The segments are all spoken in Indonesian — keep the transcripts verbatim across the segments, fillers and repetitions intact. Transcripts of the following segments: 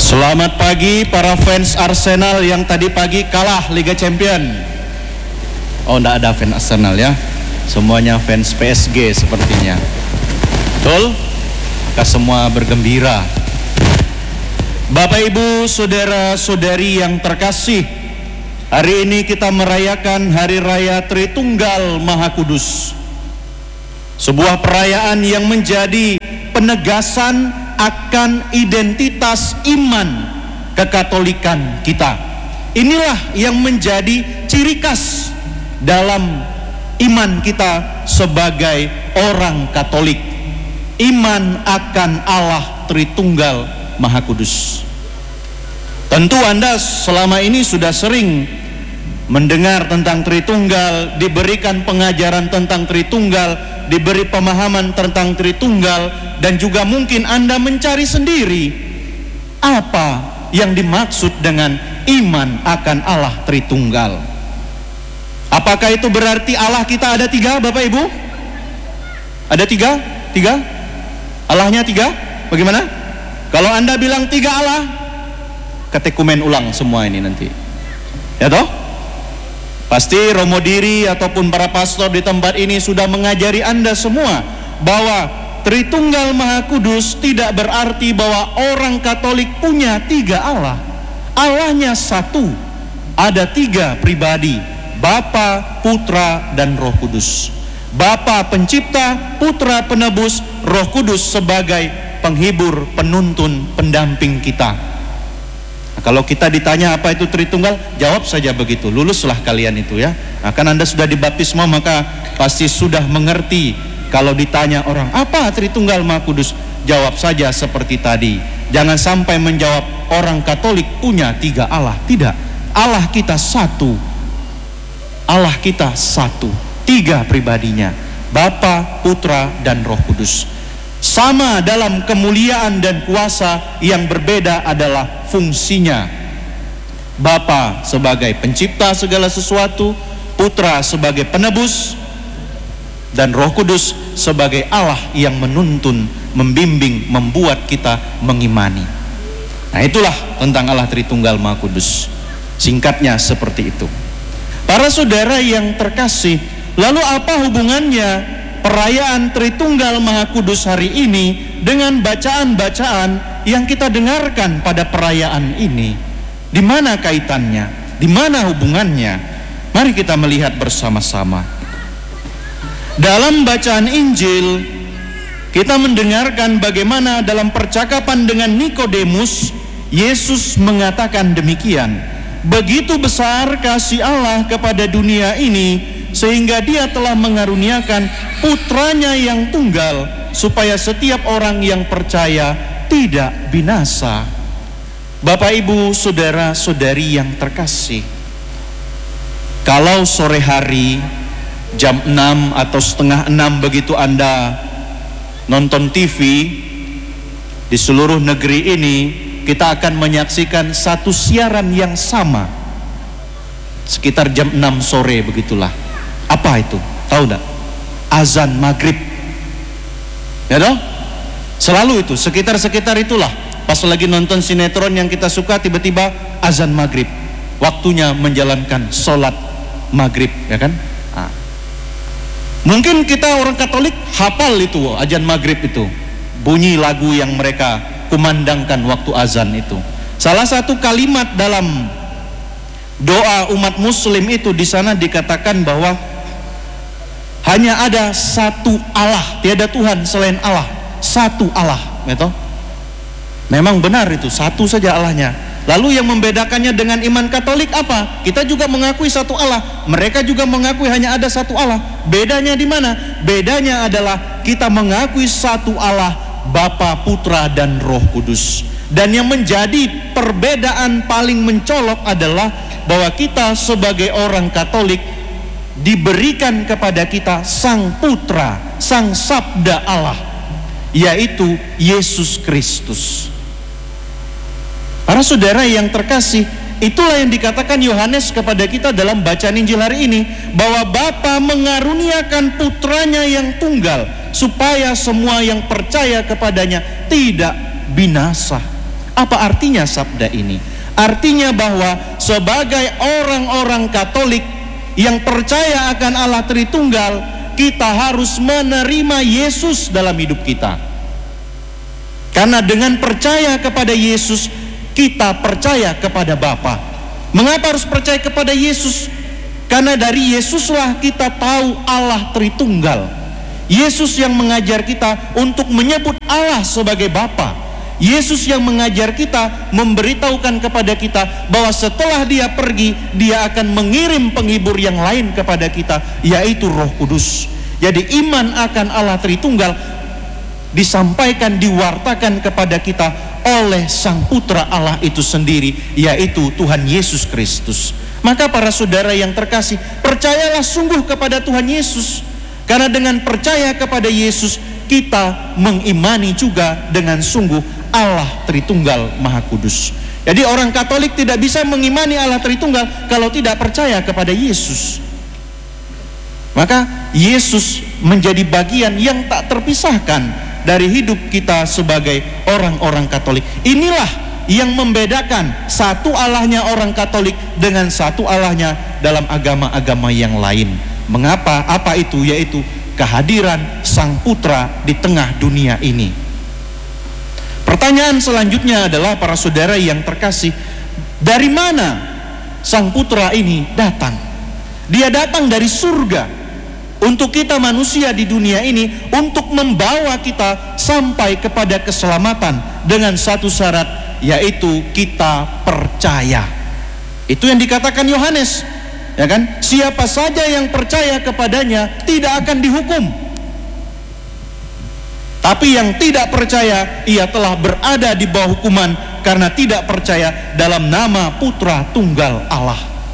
Selamat pagi para fans Arsenal yang tadi pagi kalah Liga Champion. Oh, enggak ada fans Arsenal ya. Semuanya fans P S G sepertinya. Betul? Maka semua bergembira. Bapak Ibu, saudara-saudari yang terkasih, hari ini kita merayakan Hari Raya Tritunggal Maha Kudus. Sebuah perayaan yang menjadi penegasan akan identitas iman kekatolikan kita. Inilah yang menjadi ciri khas dalam iman kita sebagai orang Katolik. Iman akan Allah Tritunggal Maha Kudus. Tentu Anda selama ini sudah sering mendengar tentang Tritunggal, diberikan pengajaran tentang Tritunggal, diberi pemahaman tentang Tritunggal, dan juga mungkin Anda mencari sendiri apa yang dimaksud dengan iman akan Allah Tritunggal. Apakah itu berarti Allah kita ada tiga, Bapak Ibu? Ada tiga? Tiga? Allahnya tiga? Bagaimana? Kalau Anda bilang tiga Allah, ketekumen ulang semua ini nanti. Ya toh? Pasti Romo Diri ataupun para pastor di tempat ini sudah mengajari Anda semua bahwa Tritunggal Maha Kudus tidak berarti bahwa orang Katolik punya tiga Allah. Allahnya satu, ada tiga pribadi, Bapa, Putra, dan Roh Kudus. Bapa pencipta, Putra penebus, Roh Kudus sebagai penghibur, penuntun, pendamping kita. Nah, kalau kita ditanya apa itu Tritunggal, jawab saja begitu, luluslah kalian itu ya. Nah, kan Anda sudah dibaptisma, maka pasti sudah mengerti. Kalau ditanya orang, apa Tritunggal Maha Kudus? Jawab saja seperti tadi. Jangan sampai menjawab orang Katolik punya tiga Allah. Tidak, Allah kita satu. Allah kita satu, tiga pribadinya, Bapa, Putra, dan Roh Kudus. Sama dalam kemuliaan dan kuasa, yang berbeda adalah fungsinya. Bapa sebagai pencipta segala sesuatu, Putra sebagai penebus, dan Roh Kudus sebagai Allah yang menuntun, membimbing, membuat kita mengimani. Nah, itulah tentang Allah Tritunggal Maha Kudus. Singkatnya seperti itu. Para saudara yang terkasih, lalu apa hubungannya perayaan Tritunggal Maha Kudus hari ini dengan bacaan-bacaan yang kita dengarkan pada perayaan ini? Di mana kaitannya? Di mana hubungannya? Mari kita melihat bersama-sama. Dalam bacaan Injil, kita mendengarkan bagaimana dalam percakapan dengan Nikodemus, Yesus mengatakan demikian. Begitu besar kasih Allah kepada dunia ini, sehingga Dia telah mengaruniakan Putranya yang tunggal, supaya setiap orang yang percaya tidak binasa. Bapak, Ibu, saudara-saudari yang terkasih, kalau sore hari jam enam atau setengah enam begitu Anda nonton T V di seluruh negeri ini, kita akan menyaksikan satu siaran yang sama sekitar jam enam sore begitulah. Apa itu? Tahu enggak? Azan maghrib. Ya dong? Selalu itu, sekitar-sekitar itulah. Pas lagi nonton sinetron yang kita suka, tiba-tiba azan maghrib. Waktunya menjalankan sholat maghrib, ya kan? Nah. Mungkin kita orang Katolik hafal itu azan maghrib itu. Bunyi lagu yang mereka kumandangkan waktu azan itu. Salah satu kalimat dalam doa umat Muslim itu, di sana dikatakan bahwa hanya ada satu Allah, tiada Tuhan selain Allah, satu Allah, gitu. Memang benar itu, satu saja Allahnya. Lalu yang membedakannya dengan iman Katolik apa? Kita juga mengakui satu Allah, mereka juga mengakui hanya ada satu Allah. Bedanya di mana? Bedanya adalah kita mengakui satu Allah, Bapa, Putra, dan Roh Kudus. Dan yang menjadi perbedaan paling mencolok adalah bahwa kita sebagai orang Katolik diberikan kepada kita Sang Putra, Sang Sabda Allah, yaitu Yesus Kristus. Para saudara yang terkasih, itulah yang dikatakan Yohanes kepada kita dalam bacaan Injil hari ini, bahwa Bapa mengaruniakan Putranya yang tunggal supaya semua yang percaya kepadanya tidak binasa. Apa artinya sabda ini? Artinya bahwa sebagai orang-orang Katolik yang percaya akan Allah Tritunggal, kita harus menerima Yesus dalam hidup kita. Karena dengan percaya kepada Yesus, kita percaya kepada Bapa. Mengapa harus percaya kepada Yesus? Karena dari Yesuslah kita tahu Allah Tritunggal. Yesus yang mengajar kita untuk menyebut Allah sebagai Bapa. Yesus yang mengajar kita, memberitahukan kepada kita bahwa setelah dia pergi, dia akan mengirim penghibur yang lain kepada kita, yaitu Roh Kudus. Jadi iman akan Allah Tritunggal disampaikan, diwartakan kepada kita oleh Sang Putra Allah itu sendiri, yaitu Tuhan Yesus Kristus. Maka para saudara yang terkasih, percayalah sungguh kepada Tuhan Yesus. Karena dengan percaya kepada Yesus, kita mengimani juga dengan sungguh Allah Tritunggal Maha Kudus. Jadi orang Katolik tidak bisa mengimani Allah Tritunggal kalau tidak percaya kepada Yesus. Maka Yesus menjadi bagian yang tak terpisahkan dari hidup kita sebagai orang-orang Katolik. Inilah yang membedakan satu Allahnya orang Katolik dengan satu Allahnya dalam agama-agama yang lain. Mengapa? Apa itu? Yaitu kehadiran Sang Putra di tengah dunia ini. Pertanyaan selanjutnya adalah, para saudara yang terkasih, dari mana Sang Putra ini datang? Dia datang dari surga untuk kita manusia di dunia ini, untuk membawa kita sampai kepada keselamatan dengan satu syarat, yaitu kita percaya. Itu yang dikatakan Yohanes, ya kan? Siapa saja yang percaya kepadanya tidak akan dihukum. Tapi yang tidak percaya, ia telah berada di bawah hukuman karena tidak percaya dalam nama Putra Tunggal Allah.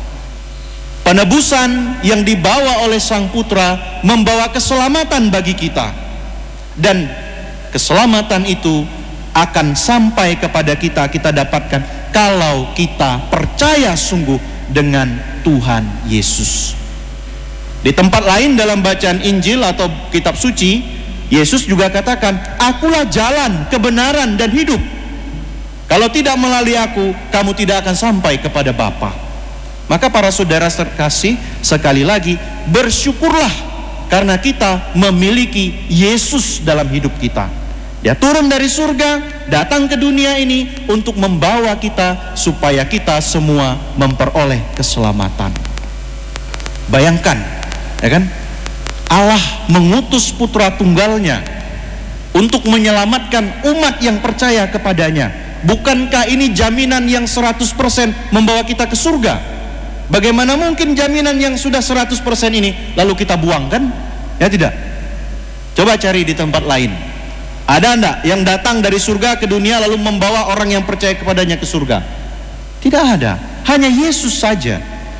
Penebusan yang dibawa oleh Sang Putra membawa keselamatan bagi kita. Dan keselamatan itu akan sampai kepada kita, kita dapatkan kalau kita percaya sungguh dengan Tuhan Yesus. Di tempat lain dalam bacaan Injil atau kitab suci, Yesus juga katakan, akulah jalan, kebenaran, dan hidup. Kalau tidak melalui aku, kamu tidak akan sampai kepada Bapa. Maka para saudara terkasih, sekali lagi, bersyukurlah karena kita memiliki Yesus dalam hidup kita. Dia turun dari surga, datang ke dunia ini untuk membawa kita supaya kita semua memperoleh keselamatan. Bayangkan, ya kan? Allah mengutus Putra Tunggalnya untuk menyelamatkan umat yang percaya kepadanya. Bukankah ini jaminan yang seratus persen membawa kita ke surga? Bagaimana mungkin jaminan yang sudah seratus persen ini lalu kita buang, kan? Ya tidak? Coba cari di tempat lain. Ada enggak yang datang dari surga ke dunia lalu membawa orang yang percaya kepadanya ke surga? Tidak ada. Hanya Yesus saja.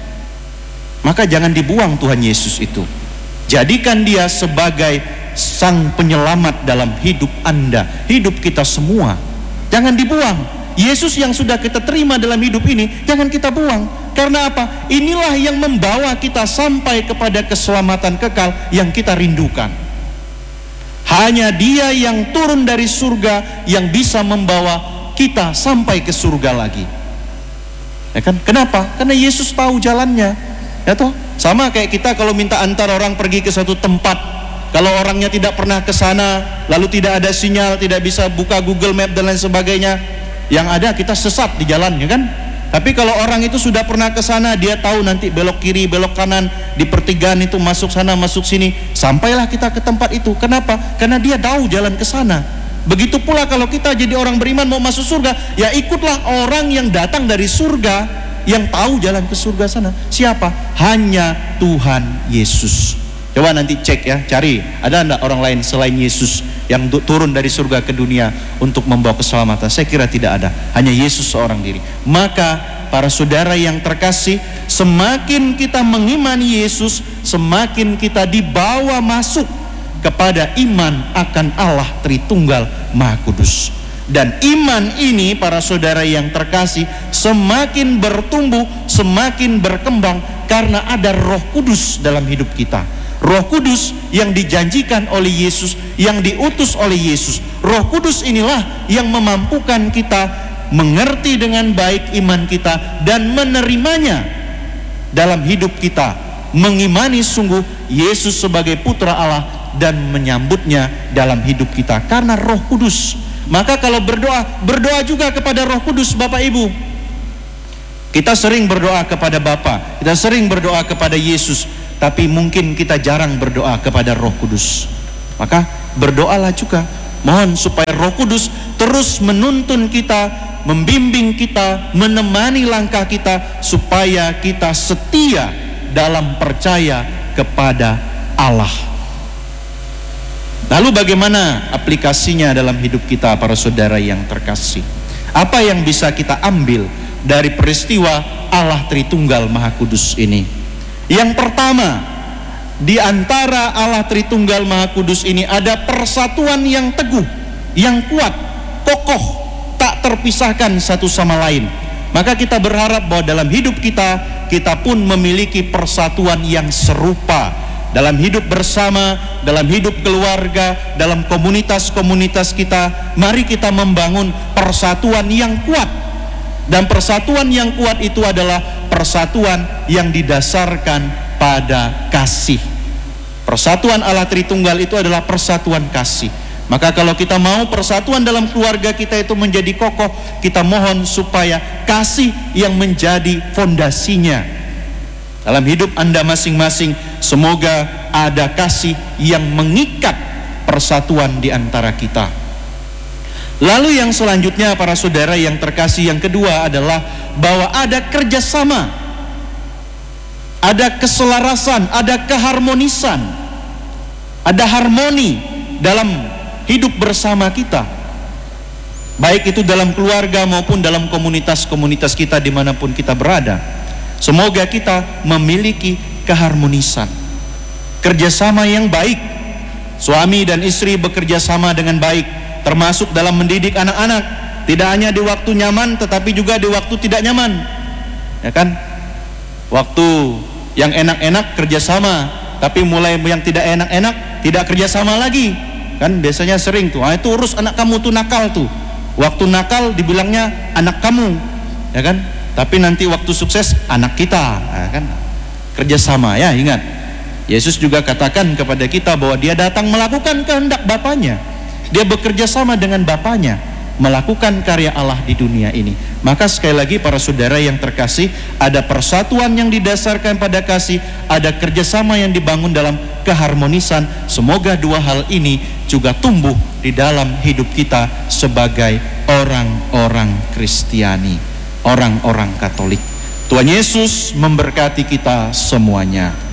Maka jangan dibuang Tuhan Yesus itu. Jadikan dia sebagai sang penyelamat dalam hidup Anda, hidup kita semua. Jangan dibuang. Yesus yang sudah kita terima dalam hidup ini, jangan kita buang. Karena apa? Inilah yang membawa kita sampai kepada keselamatan kekal yang kita rindukan. Hanya dia yang turun dari surga yang bisa membawa kita sampai ke surga lagi. Ya kan? Kenapa? Karena Yesus tahu jalannya. Ya toh? Sama kayak kita kalau minta antar orang pergi ke suatu tempat, kalau orangnya tidak pernah ke sana, lalu tidak ada sinyal, tidak bisa buka Google Map dan lain sebagainya, yang ada kita sesat di jalan, ya kan? Tapi kalau orang itu sudah pernah ke sana, dia tahu nanti belok kiri, belok kanan, di pertigaan itu masuk sana, masuk sini, sampailah kita ke tempat itu. Kenapa? Karena dia tahu jalan ke sana. Begitu pula kalau kita jadi orang beriman mau masuk surga, ya ikutlah orang yang datang dari surga, yang tahu jalan ke surga sana. Siapa? Hanya Tuhan Yesus. Coba nanti cek ya, cari ada enggak orang lain selain Yesus yang turun dari surga ke dunia untuk membawa keselamatan. Saya kira tidak ada, hanya Yesus seorang diri. Maka para saudara yang terkasih, semakin kita mengimani Yesus, semakin kita dibawa masuk kepada iman akan Allah Tritunggal Maha Kudus. Dan iman ini para saudara yang terkasih semakin bertumbuh, semakin berkembang karena ada Roh Kudus dalam hidup kita. Roh Kudus yang dijanjikan oleh Yesus, yang diutus oleh Yesus. Roh Kudus inilah yang memampukan kita mengerti dengan baik iman kita, dan menerimanya dalam hidup kita, mengimani sungguh Yesus sebagai putra Allah dan menyambutnya dalam hidup kita karena Roh Kudus. Maka kalau berdoa, berdoa juga kepada Roh Kudus, Bapak Ibu. Kita sering berdoa kepada Bapa, kita sering berdoa kepada Yesus, tapi mungkin kita jarang berdoa kepada Roh Kudus. Maka berdoalah juga, mohon supaya Roh Kudus terus menuntun kita, membimbing kita, menemani langkah kita, supaya kita setia dalam percaya kepada Allah. Lalu bagaimana aplikasinya dalam hidup kita, para saudara yang terkasih? Apa yang bisa kita ambil dari peristiwa Allah Tritunggal Maha Kudus ini? Yang pertama, di antara Allah Tritunggal Maha Kudus ini ada persatuan yang teguh, yang kuat, kokoh, tak terpisahkan satu sama lain. Maka kita berharap bahwa dalam hidup kita, kita pun memiliki persatuan yang serupa dalam hidup bersama, dalam hidup keluarga, dalam komunitas-komunitas kita. Mari kita membangun persatuan yang kuat. Dan persatuan yang kuat itu adalah persatuan yang didasarkan pada kasih. Persatuan Allah Tritunggal itu adalah persatuan kasih. Maka kalau kita mau persatuan dalam keluarga kita itu menjadi kokoh, kita mohon supaya kasih yang menjadi fondasinya. Dalam hidup Anda masing-masing, semoga ada kasih yang mengikat persatuan di antara kita. Lalu yang selanjutnya, para saudara yang terkasih, yang kedua adalah bahwa ada kerjasama, ada keselarasan, ada keharmonisan, ada harmoni dalam hidup bersama kita, baik itu dalam keluarga maupun dalam komunitas-komunitas kita dimanapun kita berada. Semoga kita memiliki keharmonisan, kerjasama yang baik. Suami dan istri bekerja sama dengan baik, termasuk dalam mendidik anak-anak, tidak hanya di waktu nyaman tetapi juga di waktu tidak nyaman, ya kan? Waktu yang enak-enak kerjasama, tapi mulai yang tidak enak-enak tidak kerjasama lagi, kan? Biasanya sering tuh, ah, itu urus anak kamu tuh nakal tuh. Waktu nakal dibilangnya anak kamu, ya kan? Tapi nanti waktu sukses anak kita, ya kan? Kerjasama, ya ingat. Yesus juga katakan kepada kita bahwa dia datang melakukan kehendak Bapanya. Dia bekerja sama dengan Bapanya melakukan karya Allah di dunia ini. Maka sekali lagi, para saudara yang terkasih, ada persatuan yang didasarkan pada kasih, ada kerjasama yang dibangun dalam keharmonisan. Semoga dua hal ini juga tumbuh di dalam hidup kita sebagai orang-orang Kristiani, orang-orang Katolik. Tuhan Yesus memberkati kita semuanya.